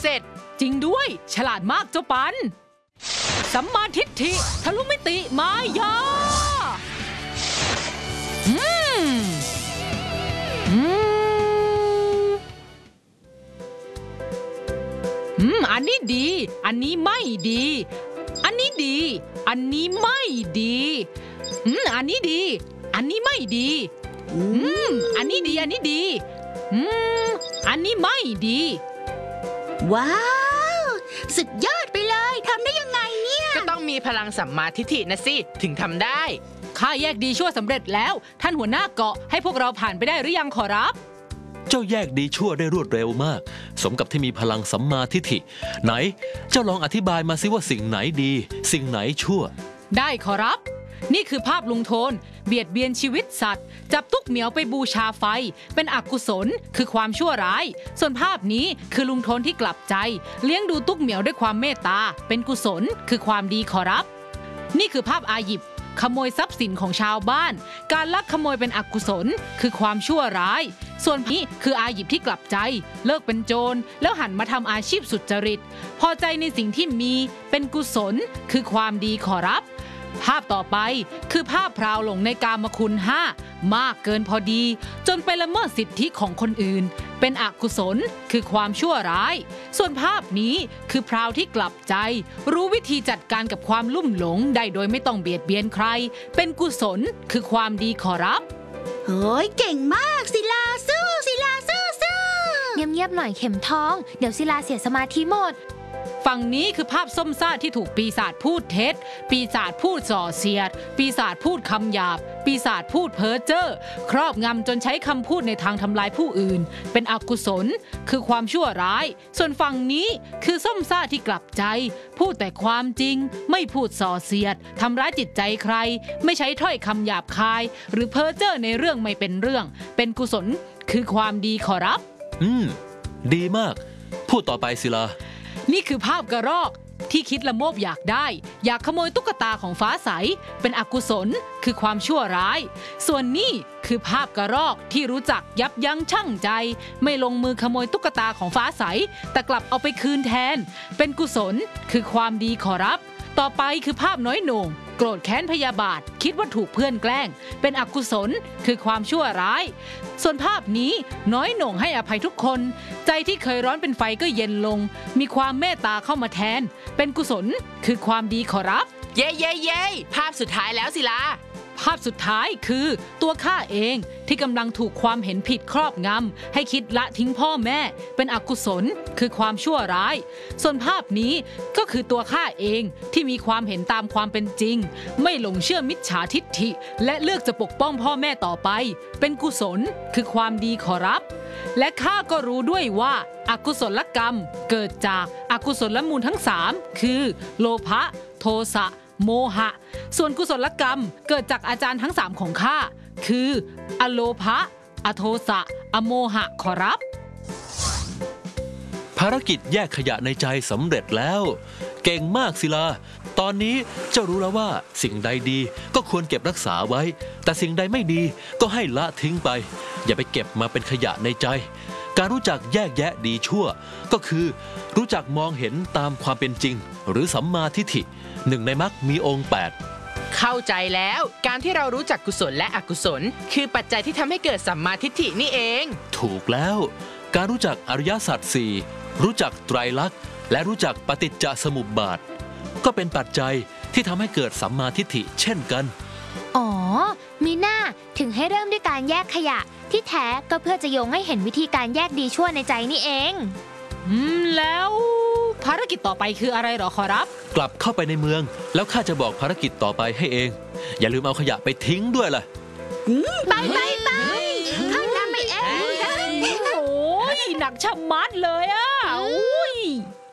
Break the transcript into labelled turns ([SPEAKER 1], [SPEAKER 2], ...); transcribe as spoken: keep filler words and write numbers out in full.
[SPEAKER 1] เสร็จ
[SPEAKER 2] จริงด้วยฉลาดมากเจ้าปันสัมมาทิฏฐิทะลุมิติมายาอืมอืมอืมอันนี้ดีอันนี้ไม่ดีอันนี้ดีอันนี้ไม่ดีอืมอันนี้ดีอันนี้ไม่ดีอืมอันนี้ดีอันนี้ดีอืมอันนี้ไม่ดี
[SPEAKER 3] ว้าวสุดยอดไปเลยทำได้ยังไงเนี่ย
[SPEAKER 1] ก็ต้องมีพลังสัมมาทิฏฐินะสิถึงทำได้
[SPEAKER 2] ข้าแยกดีชั่วสำเร็จแล้วท่านหัวหน้าเกาะให้พวกเราผ่านไปได้หรือยังขอรับ
[SPEAKER 4] เจ้าแยกดีชั่วได้รวดเร็วมากสมกับที่มีพลังสัมมาทิฏฐิไหนเจ้าลองอธิบายมาสิว่าสิ่งไหนดีสิ่งไหนชั่ว
[SPEAKER 2] ได้ขอรับนี่คือภาพลุงโทนเบียดเบียนชีวิตสัตว์จับตุ๊กเหมียวไปบูชาไฟเป็นอกุศลคือความชั่วร้ายส่วนภาพนี้คือลุงโทนที่กลับใจเลี้ยงดูตุ๊กเหมียวด้วยความเมตตาเป็นกุศลคือความดีขอรับนี่คือภาพอาหยิบขโมยทรัพย์สินของชาวบ้านการลักขโมยเป็นอกุศลคือความชั่วร้ายส่วนนี้คืออาหยิบที่กลับใจเลิกเป็นโจรแล้วหันมาทำอาชีพสุจริตพอใจในสิ่งที่มีเป็นกุศลคือความดีขอรับภาพต่อไปคือภาพพราวหลงในกามคุณห้ามากเกินพอดีจนไปละเมิดสิทธิของคนอื่นเป็นอกุศลคือความชั่วร้ายส่วนภาพนี้คือพราวที่กลับใจรู้วิธีจัดการกับความลุ่มหลงได้โดยไม่ต้องเบียดเบียนใครเป็นกุศลคือความดีขอรับ
[SPEAKER 3] เฮ้ยเก่งมากศิลาสู้ศิลาสู้สู้
[SPEAKER 5] เงียบๆหน่อยเข็มทองเดี๋ยวศิลาเสียสมาธิหมด
[SPEAKER 2] ฝั่งนี้คือภาพส้มซ่าที่ถูกปีศาจพูดเท็จปีศาจพูดส่อเสียดปีศาจพูดคำหยาบปีศาจพูดเพ้อเจ้อครอบงำจนใช้คำพูดในทางทำลายผู้อื่นเป็นอกุศลคือความชั่วร้ายส่วนฝั่งนี้คือส้มซ่าที่กลับใจพูดแต่ความจริงไม่พูดส่อเสียดทำร้ายจิตใจใครไม่ใช้ถ้อยคำหยาบคายหรือเพ้อเจ้อในเรื่องไม่เป็นเรื่องเป็นกุศลคือความดีขอรับ
[SPEAKER 4] อืมดีมากพูดต่อไปศิลา
[SPEAKER 2] นี่คือภาพกระรอกที่คิดละโมบอยากได้อยากขโมยตุ๊กตาของฟ้าใสเป็นอกุศลคือความชั่วร้ายส่วนนี่คือภาพกระรอกที่รู้จักยับยั้งชั่งใจไม่ลงมือขโมยตุ๊กตาของฟ้าใสแต่กลับเอาไปคืนแทนเป็นกุศลคือความดีขอรับต่อไปคือภาพน้อยโหน่งโกรธแค้นพยาบาทคิดว่าถูกเพื่อนแกล้งเป็นอกุศลคือความชั่วร้ายส่วนภาพนี้น้อยโหน่งให้อภัยทุกคนใจที่เคยร้อนเป็นไฟก็เย็นลงมีความเมตตาเข้ามาแทนเป็นกุศลคือความดีขอรับ
[SPEAKER 1] เย้เย้เย้ภาพสุดท้ายแล้วศิลา
[SPEAKER 2] ภาพสุดท้ายคือตัวข้าเองที่กำลังถูกความเห็นผิดครอบงำให้คิดละทิ้งพ่อแม่เป็นอกุศลคือความชั่วร้ายส่วนภาพนี้ก็คือตัวข้าเองที่มีความเห็นตามความเป็นจริงไม่หลงเชื่อมิจฉาทิฏฐิและเลือกจะปกป้องพ่อแม่ต่อไปเป็นกุศลคือความดีขอรับและข้าก็รู้ด้วยว่าอกุศลกรรมเกิดจากอกุศลมูลทั้งสามคือโลภะโทสะโมหะส่วนกุศลกรรมเกิดจากอาจารย์ทั้งสามของข้าคืออโลภะอโทสะอโมหะขอรับ
[SPEAKER 4] ภารกิจแยกขยะในใจสำเร็จแล้วเก่งมากศิลาตอนนี้เจ้ารู้แล้วว่าสิ่งใดดีก็ควรเก็บรักษาไว้แต่สิ่งใดไม่ดีก็ให้ละทิ้งไปอย่าไปเก็บมาเป็นขยะในใจการรู้จักแยกแยะดีชั่วก็คือรู้จักมองเห็นตามความเป็นจริงหรือสัมมาทิฏฐิหนึ่งในมรรคมีองค์แปด
[SPEAKER 1] เข้าใจแล้วการที่เรารู้จักกุศลและอกุศลคือปัจจัยที่ทำให้เกิดสัมมาทิฏฐินี่เอง
[SPEAKER 4] ถูกแล้วการรู้จักอริยสัจสี่รู้จักไตรลักษณ์และรู้จักปฏิจจสมุปบาทก็เป็นปัจจัยที่ทำให้เกิดสัมมาทิฏฐิเช่นกัน
[SPEAKER 5] อ๋อมีหน้าถึงให้เริ่มด้วยการแยกขยะที่แท้ก็เพื่อจะโยงให้เห็นวิธีการแยกดีชั่วในใจนี่เอง
[SPEAKER 2] อืมแล้วภารกิจต่อไปคืออะไรหรอขอรับ
[SPEAKER 4] กลับเข้าไปในเมืองแล้วข้าจะบอกภารกิจต่อไปให้เองอย่าลืมเอาขยะไปทิ้งด้วยล่ะ
[SPEAKER 3] ไปไปไปข้างหน้าไม่เอง
[SPEAKER 2] โอ้ยหนักชะมัดเลยอ่ะอุ้ย